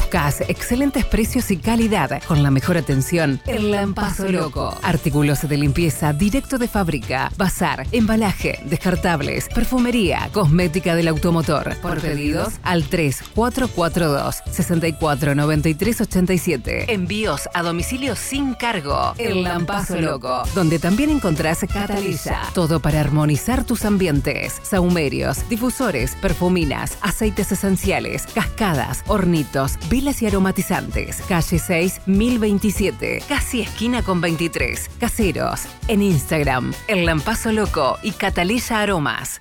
buscas excelentes precios y calidad con la mejor atención, el Lampazo Loco. Artículos de limpieza directo de fábrica, bazar, embalaje, descartables, perfumería, cosmética del automotor. Por pedidos al 3442 649387. Envíos a domicilio sin cargo. El Lampazo Loco, donde también encontrás Catalisa. Todo para armonizar tus ambientes. Sahumerios, difusores, perfuminas, aceites esenciales, cascadas, hornitos, velas y aromatizantes. Calle 6, 1027. Casi esquina con 23. Caseros. En Instagram, El Lampazo Loco y Catalisa Aromas.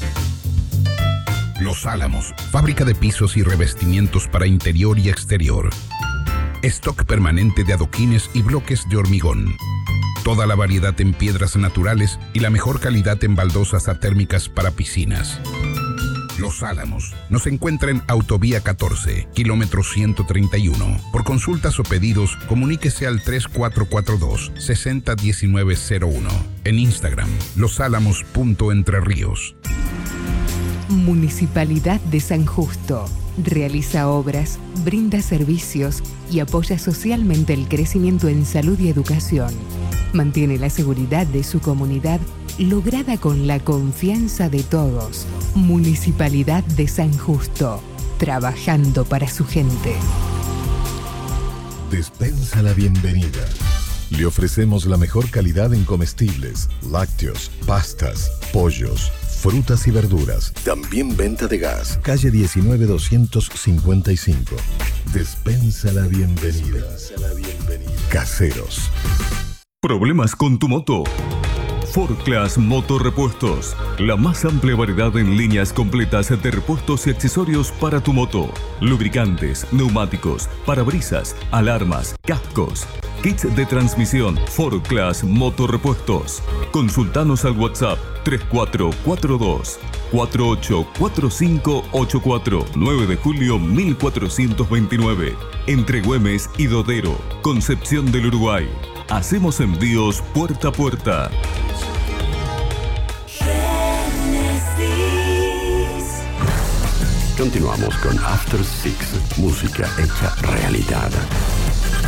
Los Álamos, fábrica de pisos y revestimientos para interior y exterior. Stock permanente de adoquines y bloques de hormigón. Toda la variedad en piedras naturales y la mejor calidad en baldosas atérmicas para piscinas. Los Álamos. Nos encuentra en Autovía 14, kilómetro 131. Por consultas o pedidos, comuníquese al 3442-601901. En Instagram, losálamos.entrerríos. Municipalidad de San Justo. Realiza obras, brinda servicios y apoya socialmente el crecimiento en salud y educación. Mantiene la seguridad de su comunidad lograda con la confianza de todos. Municipalidad de San Justo, trabajando para su gente. Despensa la bienvenida. Le ofrecemos la mejor calidad en comestibles, lácteos, pastas, pollos, frutas y verduras. También venta de gas. Calle 19-255. Despensa la bienvenida. Caseros. ¿Problemas con tu moto? Ford Class Motorrepuestos, la más amplia variedad en líneas completas de repuestos y accesorios para tu moto. Lubricantes, neumáticos, parabrisas, alarmas, cascos, kits de transmisión. Ford Class Motorrepuestos. Consultanos al WhatsApp 3442 484584, 9 de julio 1429. Entre Güemes y Dodero, Concepción del Uruguay. Hacemos envíos puerta a puerta. Continuamos con After Six, música hecha realidad.